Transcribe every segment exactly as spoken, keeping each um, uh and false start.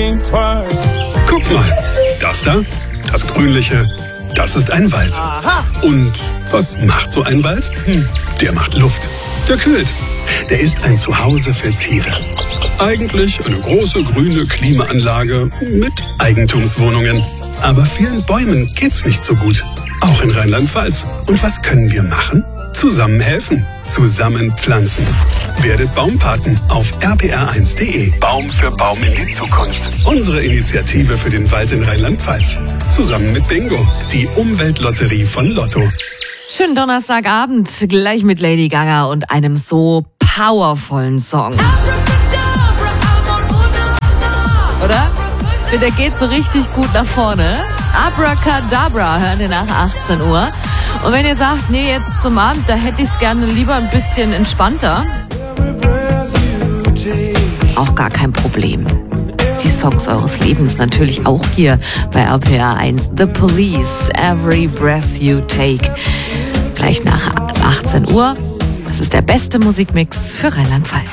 Guck mal, das da, das Grünliche, das ist ein Wald. Aha. Und was macht so ein Wald? Hm, der macht Luft, der kühlt. Der ist ein Zuhause für Tiere. Eigentlich eine große grüne Klimaanlage mit Eigentumswohnungen. Aber vielen Bäumen geht's nicht so gut. Auch in Rheinland-Pfalz. Und was können wir machen? Zusammen helfen. Zusammen pflanzen. Werdet Baumpaten auf r p r eins punkt d e. Baum für Baum in die Zukunft. Unsere Initiative für den Wald in Rheinland-Pfalz. Zusammen mit Bingo, die Umweltlotterie von Lotto. Schönen Donnerstagabend, gleich mit Lady Gaga und einem so powervollen Song. Oder? Der geht so richtig gut nach vorne. Abracadabra hören wir nach achtzehn Uhr. Und wenn ihr sagt, nee, jetzt zum Abend, da hätte ich es gerne lieber ein bisschen entspannter. Auch gar kein Problem. Die Songs eures Lebens natürlich auch hier bei R P R eins. The Police, Every Breath You Take. Gleich nach achtzehn Uhr. Das ist der beste Musikmix für Rheinland-Pfalz.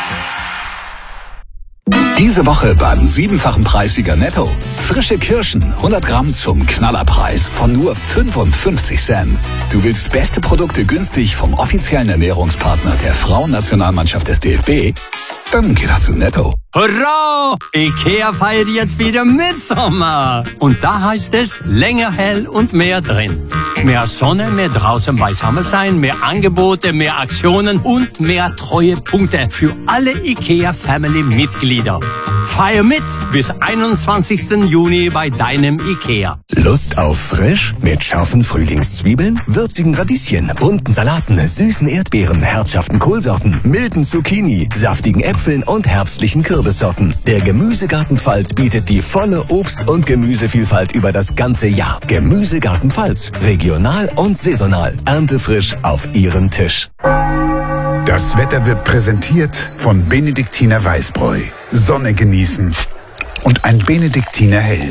Diese Woche beim siebenfachen Preissieger Netto. Frische Kirschen, hundert Gramm zum Knallerpreis von nur fünfundfünfzig Cent. Du willst beste Produkte günstig vom offiziellen Ernährungspartner der Frauennationalmannschaft des D F B? Dann geh doch zu Netto. Hurra! Ikea feiert jetzt wieder Mitsommer. Und da heißt es länger hell und mehr drin. Mehr Sonne, mehr draußen beisammen sein, mehr Angebote, mehr Aktionen und mehr Treuepunkte für alle Ikea-Family-Mitglieder. Feier mit bis einundzwanzigsten Juni bei deinem Ikea. Lust auf frisch? Mit scharfen Frühlingszwiebeln, würzigen Radieschen, bunten Salaten, süßen Erdbeeren, herzhaften Kohlsorten, milden Zucchini, saftigen Äpfeln und herbstlichen Kürbissorten. Der Gemüsegarten Pfalz bietet die volle Obst- und Gemüsevielfalt über das ganze Jahr. Gemüsegarten Pfalz. Regional und saisonal. Erntefrisch auf Ihren Tisch. Das Wetter wird präsentiert von Benediktiner Weißbräu. Sonne genießen und ein Benediktiner Hell.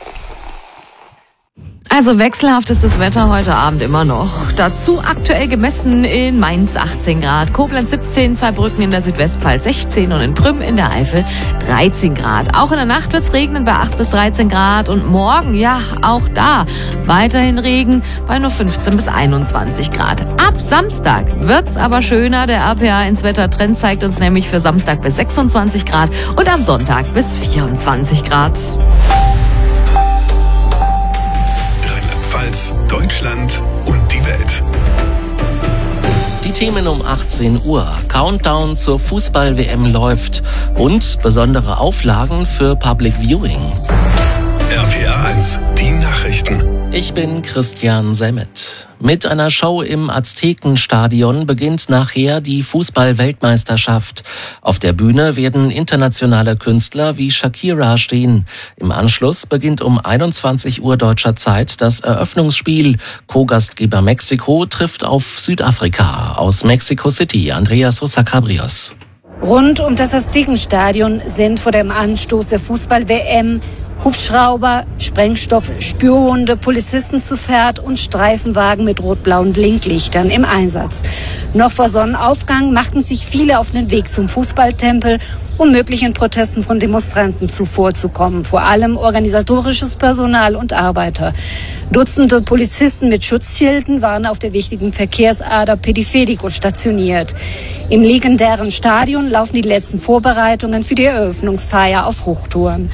Also wechselhaft ist das Wetter heute Abend immer noch. Dazu aktuell gemessen in Mainz achtzehn Grad, Koblenz siebzehn, Zweibrücken in der Südwestpfalz sechzehn und in Prüm in der Eifel dreizehn Grad. Auch in der Nacht wird's regnen bei acht bis dreizehn Grad und morgen, ja, auch da weiterhin Regen bei nur fünfzehn bis einundzwanzig Grad. Ab Samstag wird's aber schöner. Der R P R eins Wettertrend zeigt uns nämlich für Samstag bis sechsundzwanzig Grad und am Sonntag bis vierundzwanzig Grad. Deutschland und die Welt. Die Themen um achtzehn Uhr. Countdown zur Fußball-W M läuft und besondere Auflagen für Public Viewing. R P R eins, die Nachrichten. Ich bin Christian Semmet. Mit einer Show im Aztekenstadion beginnt nachher die Fußball-Weltmeisterschaft. Auf der Bühne werden internationale Künstler wie Shakira stehen. Im Anschluss beginnt um einundzwanzig Uhr deutscher Zeit das Eröffnungsspiel. Co-Gastgeber Mexiko trifft auf Südafrika. Aus Mexico City, Andreas Sosa-Cabrios. Rund um das Aztekenstadion sind vor dem Anstoß der Fußball-W M Hubschrauber, Sprengstoff, Spürhunde, Polizisten zu Pferd und Streifenwagen mit rot-blauen Blinklichtern im Einsatz. Noch vor Sonnenaufgang machten sich viele auf den Weg zum Fußballtempel, um möglichen Protesten von Demonstranten zuvorzukommen. Vor allem organisatorisches Personal und Arbeiter. Dutzende Polizisten mit Schutzschilden waren auf der wichtigen Verkehrsader Pedifedico stationiert. Im legendären Stadion laufen die letzten Vorbereitungen für die Eröffnungsfeier auf Hochtouren.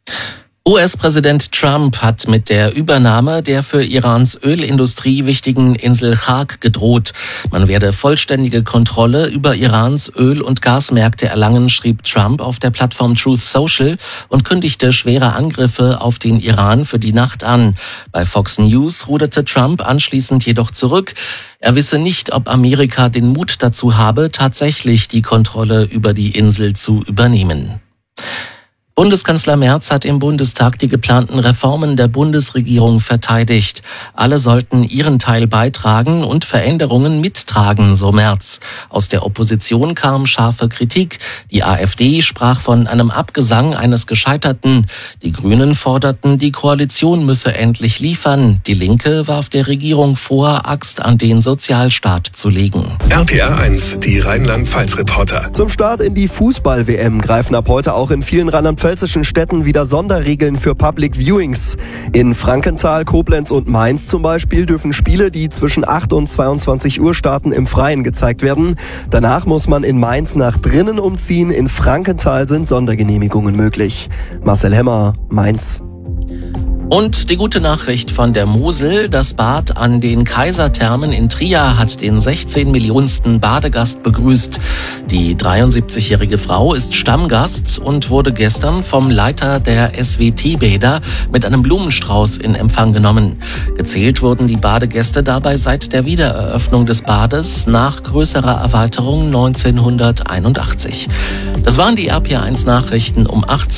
U S-Präsident Trump hat mit der Übernahme der für Irans Ölindustrie wichtigen Insel Chag gedroht. Man werde vollständige Kontrolle über Irans Öl- und Gasmärkte erlangen, schrieb Trump auf der Plattform Truth Social und kündigte schwere Angriffe auf den Iran für die Nacht an. Bei Fox News ruderte Trump anschließend jedoch zurück. Er wisse nicht, ob Amerika den Mut dazu habe, tatsächlich die Kontrolle über die Insel zu übernehmen. Bundeskanzler Merz hat im Bundestag die geplanten Reformen der Bundesregierung verteidigt. Alle sollten ihren Teil beitragen und Veränderungen mittragen, so Merz. Aus der Opposition kam scharfe Kritik. Die AfD sprach von einem Abgesang eines Gescheiterten. Die Grünen forderten, die Koalition müsse endlich liefern. Die Linke warf der Regierung vor, Axt an den Sozialstaat zu legen. R P R eins, die Rheinland-Pfalz-Reporter. Zum Start in die Fußball-W M greifen ab heute auch in vielen Rheinland-Pfalz pfälzischen Städten wieder Sonderregeln für Public Viewings. In Frankenthal, Koblenz und Mainz zum Beispiel dürfen Spiele, die zwischen acht und zweiundzwanzig Uhr starten, im Freien gezeigt werden. Danach muss man in Mainz nach drinnen umziehen. In Frankenthal sind Sondergenehmigungen möglich. Marcel Hemmer, Mainz. Und die gute Nachricht von der Mosel: Das Bad an den Kaiserthermen in Trier hat den sechzehn Millionensten Badegast begrüßt. Die dreiundsiebzigjährige Frau ist Stammgast und wurde gestern vom Leiter der S W T-Bäder mit einem Blumenstrauß in Empfang genommen. Gezählt wurden die Badegäste dabei seit der Wiedereröffnung des Bades nach größerer Erweiterung neunzehnhunderteinundachtzig. Das waren die R P R eins Nachrichten um achtzehn